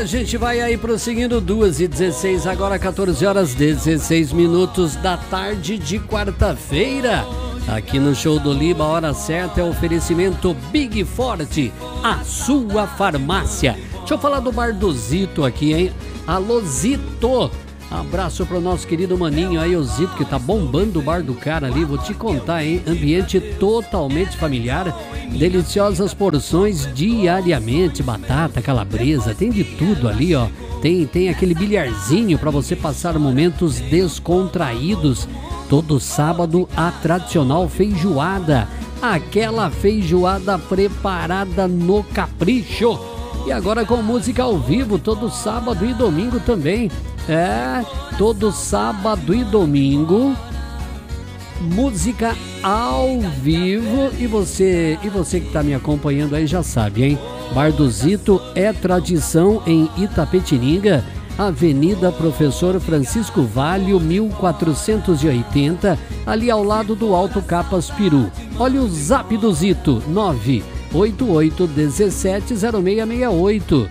a gente vai aí prosseguindo 2h16, agora 14 horas 16 minutos da tarde de quarta-feira. Aqui no Show do Liba, a hora certa é o oferecimento Big Forte, a sua farmácia. Deixa eu falar do Bar do Zito aqui, hein? Alô, Zito! Abraço pro nosso querido maninho aí, o Zito, que tá bombando o bar do cara ali. Vou te contar, hein? Ambiente totalmente familiar, deliciosas porções diariamente, batata, calabresa, tem de tudo ali, ó. Tem aquele bilharzinho para você passar momentos descontraídos. Todo sábado, a tradicional feijoada, aquela feijoada preparada no capricho. E agora com música ao vivo, todo sábado e domingo também. Todo sábado e domingo, música ao vivo. E você que está me acompanhando aí já sabe, hein? Bar do Zito é tradição em Itapetininga, Avenida Professor Francisco Valho, 1480, ali ao lado do Alto Capas Peru. Olha o zap do Zito, 988170668,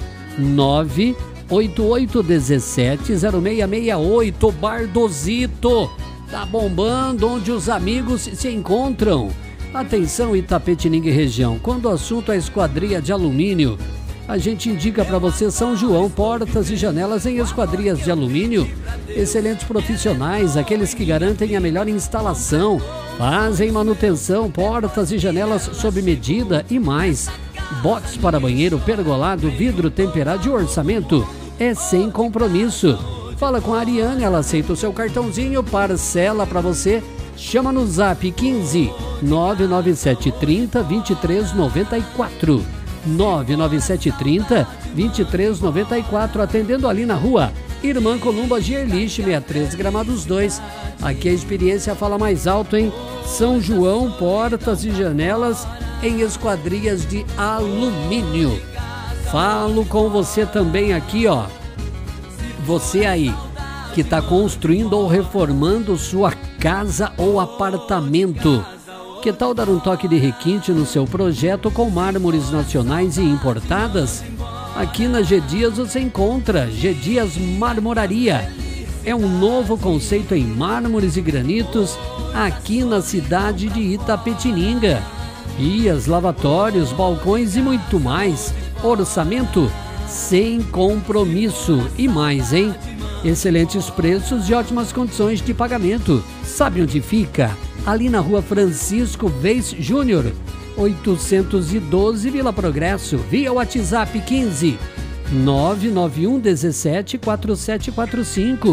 988170668, Bar do Zito, tá bombando, onde os amigos se encontram. Atenção, Itapetininga e região, quando o assunto é esquadria de alumínio, a gente indica para você São João, portas e janelas em esquadrias de alumínio. Excelentes profissionais, aqueles que garantem a melhor instalação, fazem manutenção, portas e janelas sob medida e mais. Box para banheiro, pergolado, vidro temperado e orçamento é sem compromisso. Fala com a Ariane, ela aceita o seu cartãozinho, parcela para você. Chama no zap 15 99730 2394. 99730 2394, atendendo ali na rua Irmã Columba Gierlich, 63 Gramados 2. Aqui a experiência fala mais alto, hein? São João, portas e janelas em esquadrias de alumínio. Falo com você também aqui, ó. Você aí que está construindo ou reformando sua casa ou apartamento. Que tal dar um toque de requinte no seu projeto com mármores nacionais e importadas? Aqui na G Dias você encontra G Dias Marmoraria. É um novo conceito em mármores e granitos aqui na cidade de Itapetininga. Pias, lavatórios, balcões e muito mais. Orçamento sem compromisso e mais, hein? Excelentes preços e ótimas condições de pagamento. Sabe onde fica? Ali na rua Francisco Vez Júnior, 812 Vila Progresso, via WhatsApp 15 991 17 4745,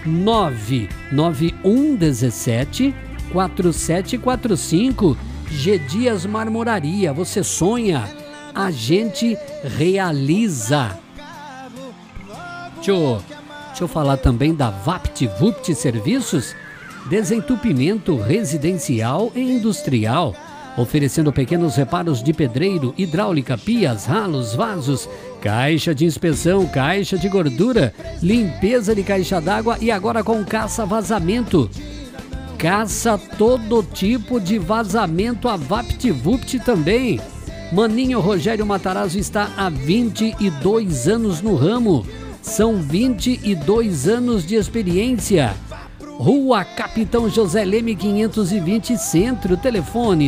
991 17 4745. G Dias Marmoraria, você sonha, a gente realiza. Deixa eu falar também da VaptVupt Serviços, desentupimento residencial e industrial, oferecendo pequenos reparos de pedreiro, hidráulica, pias, ralos, vasos, caixa de inspeção, caixa de gordura, limpeza de caixa d'água e agora com caça-vazamento. Caça todo tipo de vazamento, a VaptVupt também. Maninho Rogério Matarazzo está há 22 anos no ramo. São 22 anos de experiência. Rua Capitão José Leme 520 Centro, telefone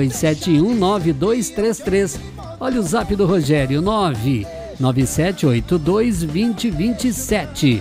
32719233. Olha o zap do Rogério, 997822027,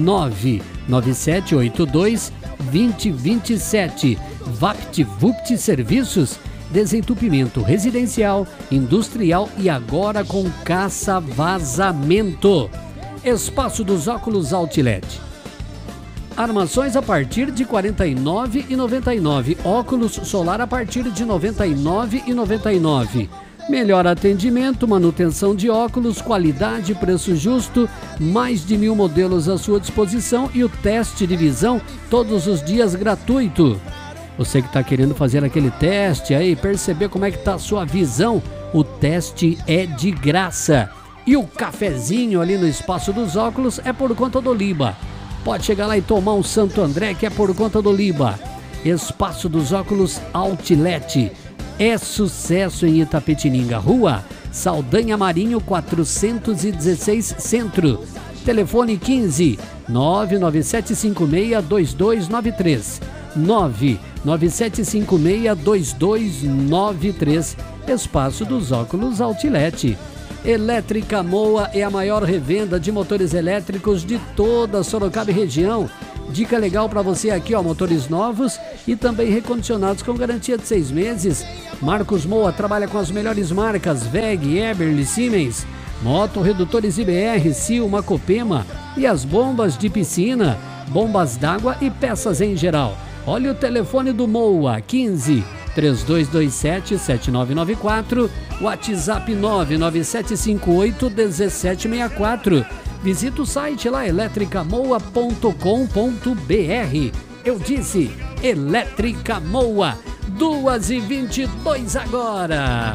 997822027. VaptVupt Serviços, desentupimento residencial, industrial e agora com caça-vazamento. Espaço dos Óculos Outlet. Armações a partir de R$ 49,99. Óculos solar a partir de R$ 99,99. Melhor atendimento, manutenção de óculos, qualidade, preço justo, mais de 1000 modelos à sua disposição e o teste de visão todos os dias gratuito. Você que está querendo fazer aquele teste aí, perceber como é que está a sua visão, o teste é de graça. E o cafezinho ali no Espaço dos Óculos é por conta do Liba. Pode chegar lá e tomar um Santo André, que é por conta do Liba. Espaço dos Óculos Outlet. É sucesso em Itapetininga. Rua Saldanha Marinho 416 Centro. Telefone 15 997562293. 997562293. Espaço dos Óculos Outlet. Elétrica Moa é a maior revenda de motores elétricos de toda Sorocaba e região. Dica legal para você aqui, ó, motores novos e também recondicionados com garantia de 6 meses. Marcos Moa trabalha com as melhores marcas WEG, Eberle, Siemens, Moto Redutores IBR, Silma, Copema e as bombas de piscina, bombas d'água e peças em geral. Olha o telefone do Moa, 15 3227-7994, WhatsApp 99758-1764. Visita o site lá, eletricamoa.com.br. Eu disse, Elétrica Moa, 2h22 agora.